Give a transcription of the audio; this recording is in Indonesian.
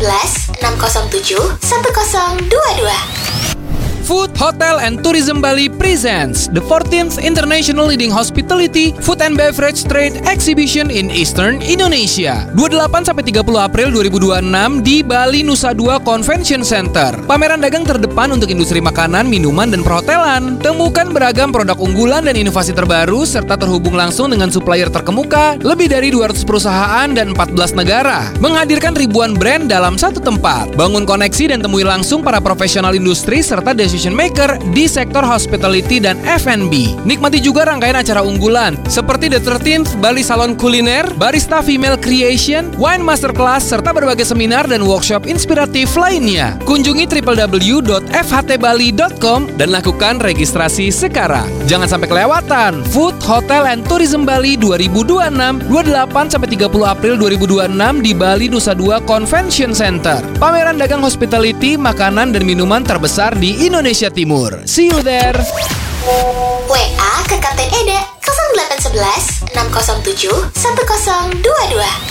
607 1022. Food, Hotel, and Tourism Bali presents the 14th International Leading Hospitality, Food and Beverage Trade Exhibition in Eastern Indonesia 28-30 April 2026 di Bali Nusa Dua Convention Center. Pameran dagang terdepan untuk industri makanan, minuman, dan perhotelan. Temukan beragam produk unggulan dan inovasi terbaru serta terhubung langsung dengan supplier terkemuka, lebih dari 200 perusahaan dan 14 negara. Menghadirkan ribuan brand dalam satu tempat. Bangun koneksi dan temui langsung para profesional industri serta decision maker di sektor hospitality dan F&B. Nikmati juga rangkaian acara unggulan seperti The 13th Bali Salon Kuliner, Barista Female Creation, Wine Masterclass, serta berbagai seminar dan workshop inspiratif lainnya. Kunjungi www.fhtbali.com dan lakukan registrasi sekarang. Jangan sampai kelewatan Food, Hotel, and Tourism Bali 2026 28-30 April 2026 di Bali Nusa Dua Convention Center. Pameran dagang hospitality, makanan, dan minuman terbesar di Indonesia Timur. See you there. WA ke Kapten Eda 0811 607 1022.